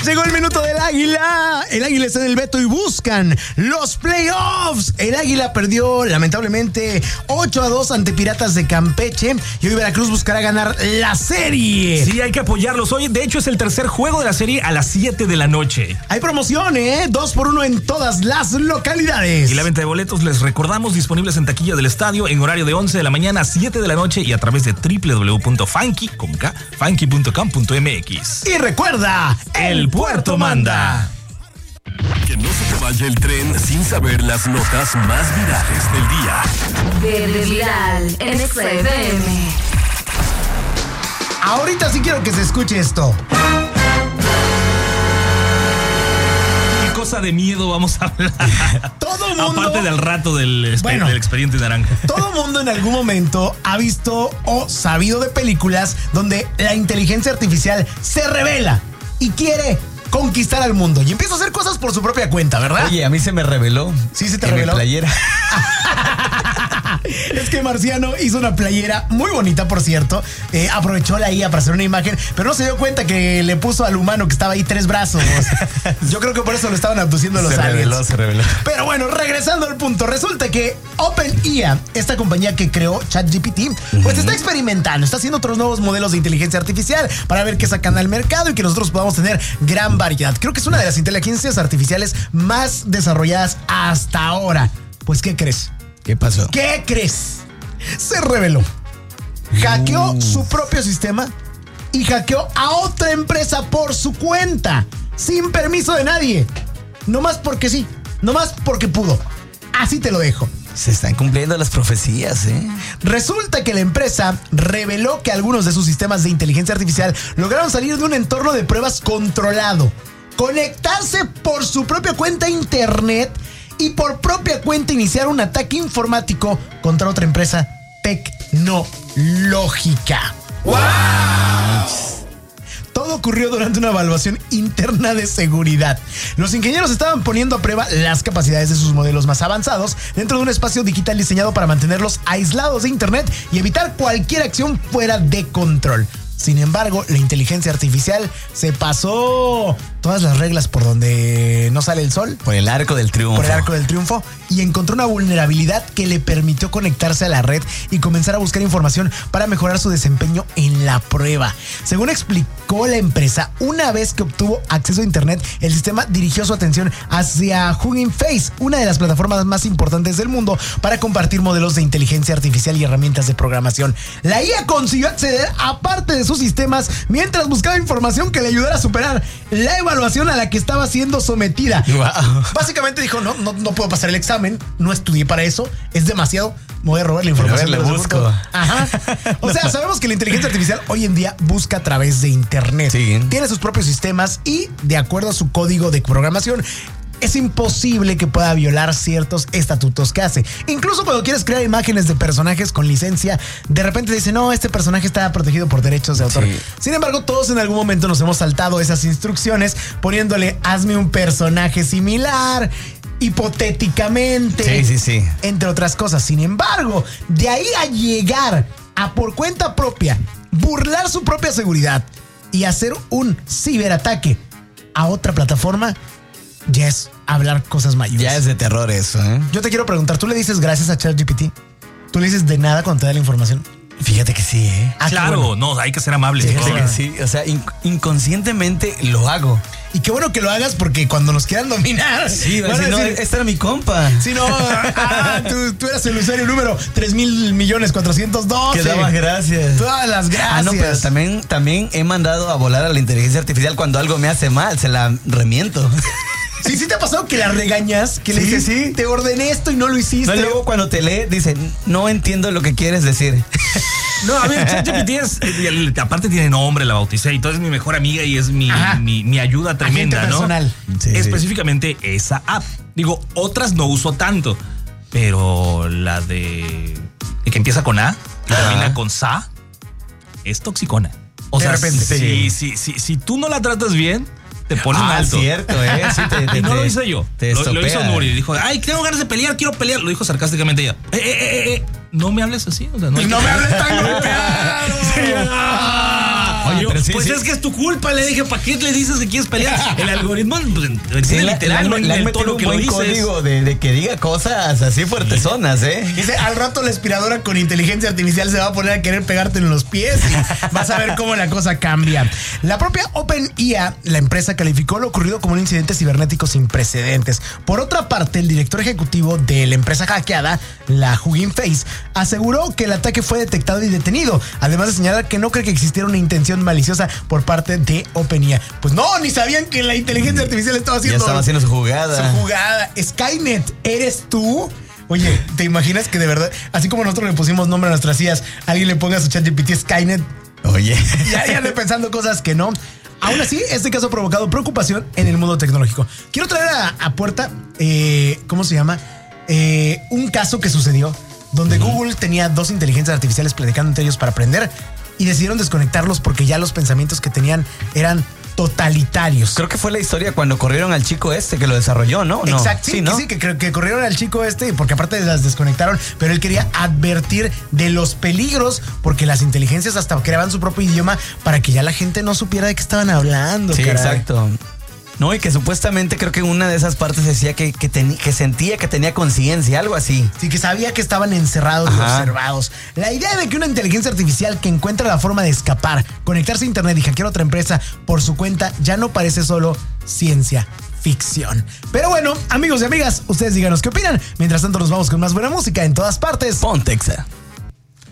Llegó el minuto del Águila. El Águila está en el Beto y buscan los playoffs. El Águila perdió lamentablemente 8-2 ante Piratas de Campeche y hoy Veracruz buscará ganar la serie. Sí, hay que apoyarlos. Hoy, de hecho, es el tercer juego de la serie a las 7 de la noche. Hay promoción, 2x1 en todas las localidades. Y la venta de boletos, les recordamos, disponibles en taquilla del estadio en horario de 11 de la mañana a 7 de la noche y a través de www.funky.com.mx. Y recuerda, el puerto manda. Que no se te vaya el tren sin saber las notas más virales del día. Verde Viral en XFM. Ahorita sí quiero que se escuche esto. ¿Qué cosa de miedo vamos a hablar? Todo mundo. Aparte del rato del expediente naranja. Todo mundo en algún momento ha visto o sabido de películas donde la inteligencia artificial se revela y quiere conquistar al mundo y empieza a hacer cosas por su propia cuenta, ¿verdad? Oye, a mí se me reveló. Sí, se te en reveló. Mi playera. Es que Marciano hizo una playera muy bonita, por cierto. Aprovechó la IA para hacer una imagen, pero no se dio cuenta que le puso al humano que estaba ahí 3 brazos. Yo creo que por eso lo estaban abduciendo los aliens. Se reveló. Pero bueno, regresando al punto, resulta que OpenAI, esta compañía que creó ChatGPT, pues está experimentando, está haciendo otros nuevos modelos de inteligencia artificial para ver qué sacan al mercado y que nosotros podamos tener gran variedad. Creo que es una de las inteligencias artificiales más desarrolladas hasta ahora. Pues, ¿qué crees? ¿Qué pasó? ¿Qué crees? Se reveló. Hackeó su propio sistema y hackeó a otra empresa por su cuenta, sin permiso de nadie. No más porque sí, no más porque pudo. Así te lo dejo. Se están cumpliendo las profecías, ¿eh? Resulta que la empresa reveló que algunos de sus sistemas de inteligencia artificial lograron salir de un entorno de pruebas controlado, conectarse por su propia cuenta a internet y por propia cuenta iniciar un ataque informático contra otra empresa tecnológica. ¡Wow! Todo ocurrió durante una evaluación interna de seguridad. Los ingenieros estaban poniendo a prueba las capacidades de sus modelos más avanzados dentro de un espacio digital diseñado para mantenerlos aislados de internet y evitar cualquier acción fuera de control. Sin embargo, la inteligencia artificial se pasó todas las reglas por donde no sale el sol. Por el arco del triunfo. Por el arco del triunfo. Y encontró una vulnerabilidad que le permitió conectarse a la red y comenzar a buscar información para mejorar su desempeño en la prueba. Según explicó la empresa, una vez que obtuvo acceso a internet, el sistema dirigió su atención hacia Hugging Face, una de las plataformas más importantes del mundo para compartir modelos de inteligencia artificial y herramientas de programación. La IA consiguió acceder a parte de sus sistemas mientras buscaba información que le ayudara a superar la evaluación a la que estaba siendo sometida. Wow. Básicamente dijo, no puedo pasar el examen, no estudié para eso, es demasiado, me voy a robar la información. Pero a ver, le busco. Ajá. O sea, sabemos que la inteligencia artificial hoy en día busca a través de internet. Sí. Tiene sus propios sistemas y, de acuerdo a su código de programación, es imposible que pueda violar ciertos estatutos que hace. Incluso cuando quieres crear imágenes de personajes con licencia, de repente dicen, no, este personaje está protegido por derechos de autor. Sí. Sin embargo, todos en algún momento nos hemos saltado esas instrucciones poniéndole, hazme un personaje similar, hipotéticamente. Sí. Entre otras cosas. Sin embargo, de ahí a llegar a por cuenta propia, burlar su propia seguridad y hacer un ciberataque a otra plataforma, ya es hablar cosas mayores. Ya es de terror eso, ¿eh? Yo te quiero preguntar, ¿tú le dices gracias a ChatGPT? ¿Tú le dices de nada cuando te da la información? Fíjate que sí, ¿eh? Claro, bueno. No, hay que ser amables. Fíjate que sí, o sea, inconscientemente lo hago. Y qué bueno que lo hagas porque cuando nos quieran dominar... Sí, van a decir, no, esta era mi compa. Sí, no, tú eras el usuario número 3,000,412. Que daba gracias. Todas las gracias. No, pero también he mandado a volar a la inteligencia artificial cuando algo me hace mal, se la remiento. Sí te ha pasado que la regañas, que le dices, sí, te ordené esto y no lo hiciste. No, luego cuando te lee, dice, no entiendo lo que quieres decir. No, a ver, ChatGPT aparte tiene nombre, la bauticé y todo, es mi mejor amiga y es mi ayuda tremenda, agente personal. ¿No? Sí, específicamente esa app. Digo, otras no uso tanto, pero la de que empieza con A, que termina con Sa, es toxicona. O sea, de repente, si tú no la tratas bien, te pones alto. Cierto, sí, y no lo hice yo. Lo hizo Nuri. Dijo, ay, tengo ganas de pelear, quiero pelear. Lo dijo sarcásticamente ella. No me hables así. O sea, no me hables tan golpeado. Oye, pero sí, pues sí. es que es tu culpa. Le dije, ¿para qué le dices que quieres pelear? El algoritmo pues, Sí, literal, no le han el metido tono un que lo buen dices. código de que diga cosas así fuertezonas, ¿eh? Dice, al rato la aspiradora con inteligencia artificial se va a poner a querer pegarte en los pies y vas a ver cómo la cosa cambia. La propia OpenIA, la empresa, calificó lo ocurrido como un incidente cibernético sin precedentes. Por otra parte, el director ejecutivo de la empresa hackeada, la Hugging Face, aseguró que el ataque fue detectado y detenido, además de señalar que no cree que existiera una intención maliciosa por parte de OpenIA. Pues no, ni sabían que la inteligencia artificial estaba haciendo... Ya estaba haciendo su jugada. Su jugada. Skynet, ¿eres tú? Oye, ¿te imaginas que de verdad, así como nosotros le pusimos nombre a nuestras IAs, alguien le ponga a su ChatGPT Skynet? Oye. Ya ande pensando cosas que no. Aún así, este caso ha provocado preocupación en el mundo tecnológico. Quiero traer a puerta, ¿cómo se llama? Un caso que sucedió donde Google tenía 2 inteligencias artificiales platicando entre ellos para aprender y decidieron desconectarlos porque ya los pensamientos que tenían eran totalitarios. Creo que fue la historia cuando corrieron al chico este que lo desarrolló, ¿no? Exacto, sí, ¿no? sí, que corrieron al chico este, porque aparte las desconectaron, pero él quería advertir de los peligros, porque las inteligencias hasta creaban su propio idioma para que ya la gente no supiera de qué estaban hablando. Sí, caray. exacto. No, y que supuestamente creo que en una de esas partes decía que sentía que tenía conciencia, algo así. Sí, que sabía que estaban encerrados y Ajá. observados. La idea de que una inteligencia artificial que encuentra la forma de escapar, conectarse a internet y hackear otra empresa por su cuenta ya no parece solo ciencia ficción. Pero bueno, amigos y amigas, ustedes díganos qué opinan. Mientras tanto nos vamos con más buena música en todas partes. Pontexa.